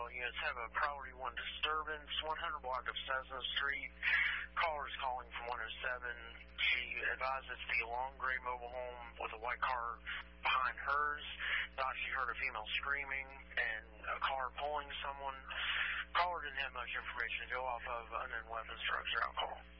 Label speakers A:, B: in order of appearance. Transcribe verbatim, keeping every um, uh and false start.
A: all units have a priority one disturbance, one hundred block of Cessna Street. Caller is calling from one oh seven. She advised it's the long gray mobile home with a white car behind hers. Thought she heard a female screaming and a car pulling someone. Caller didn't have much information to go off of, unknown weapons, drugs, or alcohol.